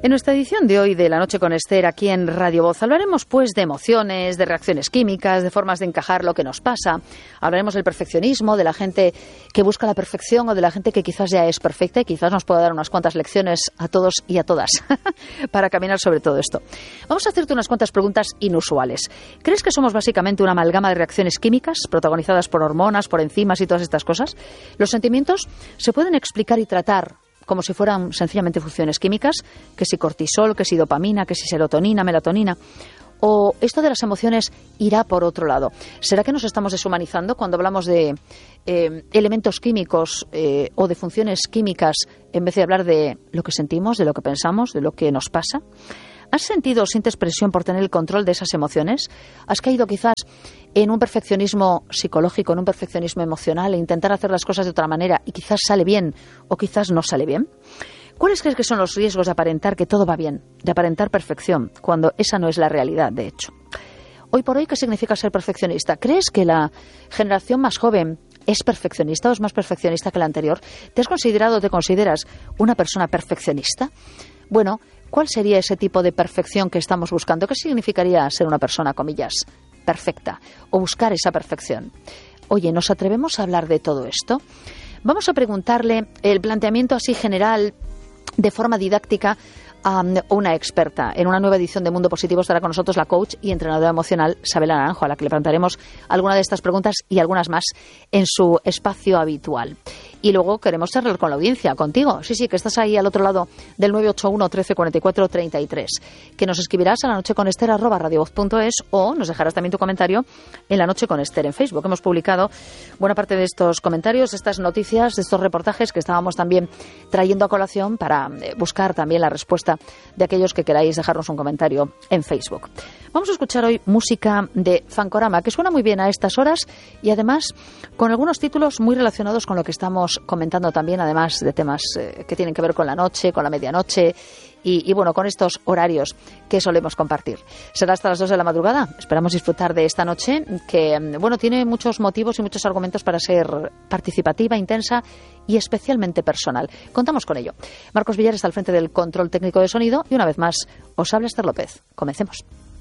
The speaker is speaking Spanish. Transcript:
En nuestra edición de hoy de La Noche con Esther, aquí en Radio Voz, hablaremos pues de emociones, de reacciones químicas, de formas de encajar lo que nos pasa. Hablaremos del perfeccionismo, de la gente que busca la perfección o de la gente que quizás ya es perfecta y quizás nos pueda dar unas cuantas lecciones a todos y a todas para caminar sobre todo esto. Vamos a hacerte unas cuantas preguntas inusuales. ¿Crees que somos básicamente una amalgama de reacciones químicas protagonizadas por hormonas, por enzimas y todas estas cosas? ¿Los sentimientos se pueden explicar y tratar como si fueran sencillamente funciones químicas, que si cortisol, que si dopamina, que si serotonina, melatonina? ¿O esto de las emociones irá por otro lado? ¿Será que nos estamos deshumanizando cuando hablamos de elementos químicos o de funciones químicas en vez de hablar de lo que sentimos, de lo que pensamos, de lo que nos pasa? ¿Has sentido o sientes presión por tener el control de esas emociones? ¿Has caído quizás en un perfeccionismo psicológico, en un perfeccionismo emocional e intentar hacer las cosas de otra manera y quizás sale bien o quizás no sale bien? ¿Cuáles crees que son los riesgos de aparentar que todo va bien, de aparentar perfección, cuando esa no es la realidad, de hecho? Hoy por hoy, ¿qué significa ser perfeccionista? ¿Crees que la generación más joven es perfeccionista o es más perfeccionista que la anterior? ¿Te has considerado o te consideras una persona perfeccionista? Bueno, ¿cuál sería ese tipo de perfección que estamos buscando? ¿Qué significaría ser una persona, comillas, perfecta o buscar esa perfección? Oye, ¿nos atrevemos a hablar de todo esto? Vamos a preguntarle el planteamiento así general, de forma didáctica, a una experta. En una nueva edición de Mundo Positivo estará con nosotros la coach y entrenadora emocional Sabela Naranjo, a la que le plantearemos alguna de estas preguntas y algunas más en su espacio habitual. Y luego queremos charlar con la audiencia, contigo. Sí, que estás ahí al otro lado del 981 13 44 33. Que nos escribirás a lanocheconester@radiovoz.es o nos dejarás también tu comentario en La Noche con Esther en Facebook. Hemos publicado buena parte de estos comentarios, de estas noticias, de estos reportajes que estábamos también trayendo a colación para buscar también la respuesta de aquellos que queráis dejarnos un comentario en Facebook. Vamos a escuchar hoy música de Fancorama, que suena muy bien a estas horas y además con algunos títulos muy relacionados con lo que estamos comentando también, además de temas que tienen que ver con la noche, con la medianoche y bueno, con estos horarios que solemos compartir. Será hasta las 2 de la madrugada. Esperamos disfrutar de esta noche que, bueno, tiene muchos motivos y muchos argumentos para ser participativa, intensa y especialmente personal. Contamos con ello. Marcos Villar está al frente del control técnico de sonido y una vez más os habla Esther López. Comencemos.